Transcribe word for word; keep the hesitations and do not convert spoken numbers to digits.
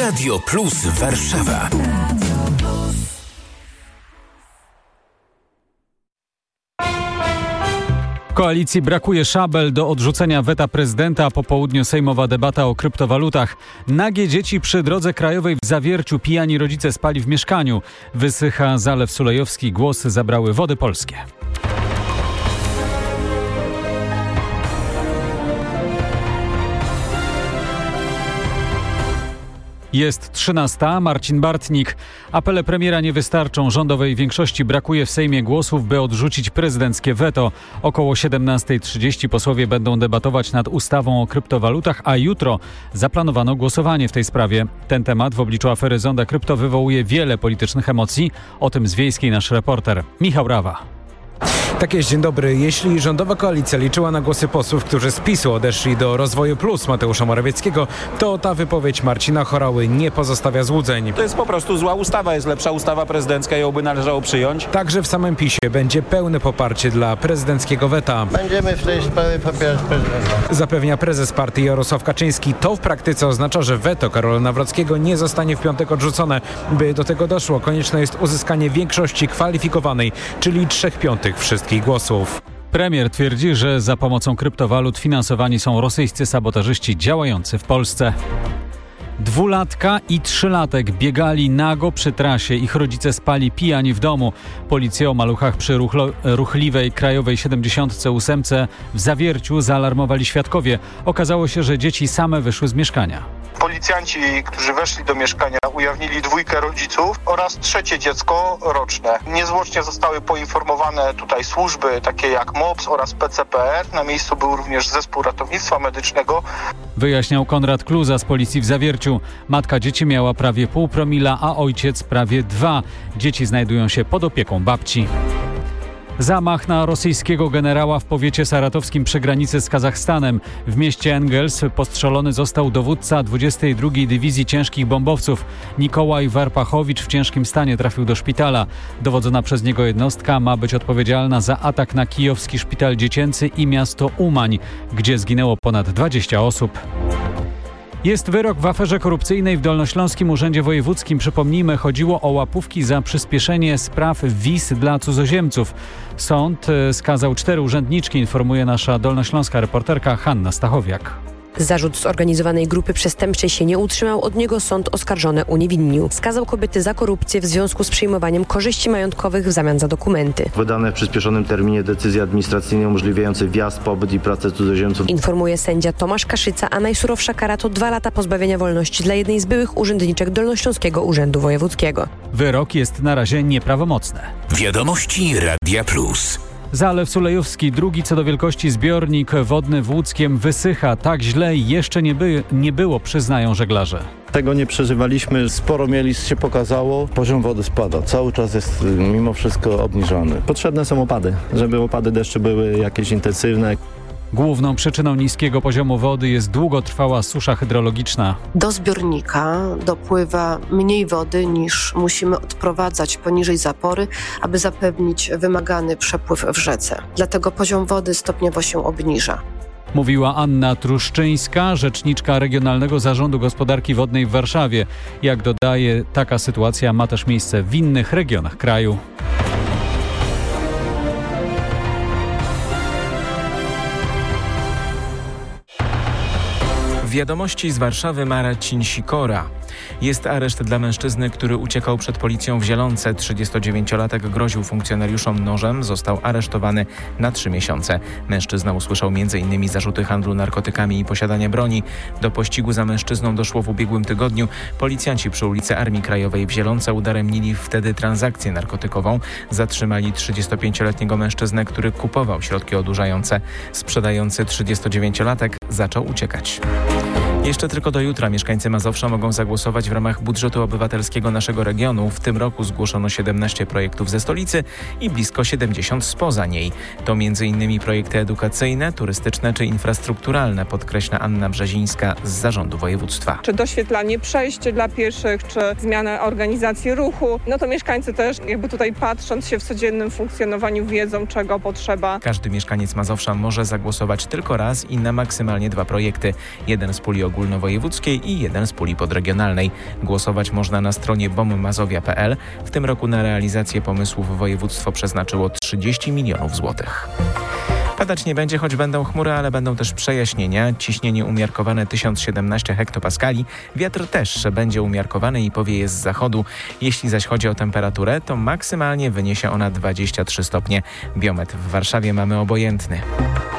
Radio Plus Warszawa. Koalicji brakuje szabel do odrzucenia weta prezydenta, a po południu sejmowa debata o kryptowalutach. Nagie dzieci przy drodze krajowej w Zawierciu, pijani rodzice spali w mieszkaniu. Wysycha Zalew Sulejowski, głos zabrały Wody Polskie. Jest trzynasta. Marcin Bartnik. Apele premiera nie wystarczą. Rządowej większości brakuje w Sejmie głosów, by odrzucić prezydenckie weto. Około siedemnasta trzydzieści posłowie będą debatować nad ustawą o kryptowalutach, a jutro zaplanowano głosowanie w tej sprawie. Ten temat w obliczu afery Zonda Krypto wywołuje wiele politycznych emocji. O tym z Wiejskiej nasz reporter Michał Rawa. Tak jest, dzień dobry. Jeśli rządowa koalicja liczyła na głosy posłów, którzy z PiSu odeszli do Rozwoju Plus Mateusza Morawieckiego, to ta wypowiedź Marcina Horały nie pozostawia złudzeń. To jest po prostu zła ustawa, jest lepsza ustawa prezydencka, ją by należało przyjąć. Także w samym PiSie będzie pełne poparcie dla prezydenckiego weta. Będziemy w tej sprawie popierać prezydenta. Zapewnia prezes partii Jarosław Kaczyński. To w praktyce oznacza, że weto Karola Nawrockiego nie zostanie w piątek odrzucone. By do tego doszło, konieczne jest uzyskanie większości kwalifikowanej, czyli trzech piątych wszystkich głosów. Premier twierdzi, że za pomocą kryptowalut finansowani są rosyjscy sabotażyści działający w Polsce. Dwulatka i trzylatek biegali nago przy trasie. Ich rodzice spali pijani w domu. Policję o maluchach przy ruchlo- ruchliwej Krajowej siedemdziesiąt osiem w Zawierciu zaalarmowali świadkowie. Okazało się, że dzieci same wyszły z mieszkania. Policjanci, którzy weszli do mieszkania, ujawnili dwójkę rodziców oraz trzecie dziecko roczne. Niezwłocznie zostały poinformowane tutaj służby takie jak M O P S oraz P C P R. Na miejscu był również zespół ratownictwa medycznego. Wyjaśniał Konrad Kluza z policji w Zawierciu. Matka dzieci miała prawie pół promila, a ojciec prawie dwa. Dzieci znajdują się pod opieką babci. Zamach na rosyjskiego generała w powiecie saratowskim przy granicy z Kazachstanem. W mieście Engels postrzelony został dowódca dwudziestej drugiej Dywizji Ciężkich Bombowców. Nikołaj Warpachowicz w ciężkim stanie trafił do szpitala. Dowodzona przez niego jednostka ma być odpowiedzialna za atak na kijowski szpital dziecięcy i miasto Umań, gdzie zginęło ponad dwadzieścia osób. Jest wyrok w aferze korupcyjnej w Dolnośląskim Urzędzie Wojewódzkim. Przypomnijmy, chodziło o łapówki za przyspieszenie spraw wiz dla cudzoziemców. Sąd skazał cztery urzędniczki, informuje nasza dolnośląska reporterka Hanna Stachowiak. Zarzut zorganizowanej grupy przestępczej się nie utrzymał, od niego sąd oskarżone uniewinnił. Skazał kobiety za korupcję w związku z przyjmowaniem korzyści majątkowych w zamian za dokumenty. Wydane w przyspieszonym terminie decyzje administracyjne umożliwiające wjazd, pobyt i pracę cudzoziemców. Informuje sędzia Tomasz Kaszyca, a najsurowsza kara to dwa lata pozbawienia wolności dla jednej z byłych urzędniczek Dolnośląskiego Urzędu Wojewódzkiego. Wyrok jest na razie nieprawomocny. Wiadomości Radia Plus. Zalew Sulejowski, drugi co do wielkości zbiornik wodny w Łódzkiem, wysycha. Tak źle jeszcze nie, by, nie było, przyznają żeglarze. Tego nie przeżywaliśmy, sporo mielizn się pokazało, poziom wody spada, cały czas jest mimo wszystko obniżony. Potrzebne są opady, żeby opady deszczu były jakieś intensywne. Główną przyczyną niskiego poziomu wody jest długotrwała susza hydrologiczna. Do zbiornika dopływa mniej wody niż musimy odprowadzać poniżej zapory, aby zapewnić wymagany przepływ w rzece. Dlatego poziom wody stopniowo się obniża. Mówiła Anna Truszczyńska, rzeczniczka Regionalnego Zarządu Gospodarki Wodnej w Warszawie. Jak dodaje, taka sytuacja ma też miejsce w innych regionach kraju. Wiadomości z Warszawy, Marcin Sikora. Jest areszt dla mężczyzny, który uciekał przed policją w Zielonce. trzydziestodziewięciolatek groził funkcjonariuszom nożem, został aresztowany na trzy miesiące. Mężczyzna usłyszał między innymi zarzuty handlu narkotykami i posiadania broni. Do pościgu za mężczyzną doszło w ubiegłym tygodniu. Policjanci przy ulicy Armii Krajowej w Zielonce udaremnili wtedy transakcję narkotykową. Zatrzymali trzydziestopięcioletniego mężczyznę, który kupował środki odurzające. Sprzedający trzydziestodziewięciolatek zaczął uciekać. Jeszcze tylko do jutra mieszkańcy Mazowsza mogą zagłosować w ramach budżetu obywatelskiego naszego regionu. W tym roku zgłoszono siedemnaście projektów ze stolicy i blisko siedemdziesiąt spoza niej. To między innymi projekty edukacyjne, turystyczne czy infrastrukturalne, podkreśla Anna Brzezińska z Zarządu Województwa. Czy doświetlanie przejść dla pieszych, czy zmiana organizacji ruchu. No to mieszkańcy też jakby tutaj patrząc się w codziennym funkcjonowaniu wiedzą, czego potrzeba. Każdy mieszkaniec Mazowsza może zagłosować tylko raz i na maksymalnie dwa projekty. Jeden z puli ogłoszonych ogólnowojewódzkiej i jeden z puli podregionalnej. Głosować można na stronie bommazowia kropka p l. W tym roku na realizację pomysłów województwo przeznaczyło trzydzieści milionów złotych. Padać nie będzie, choć będą chmury, ale będą też przejaśnienia. Ciśnienie umiarkowane tysiąc siedemnaście hektopaskali. Wiatr też będzie umiarkowany i powieje z zachodu. Jeśli zaś chodzi o temperaturę, to maksymalnie wyniesie ona dwadzieścia trzy stopnie. Biometr w Warszawie mamy obojętny.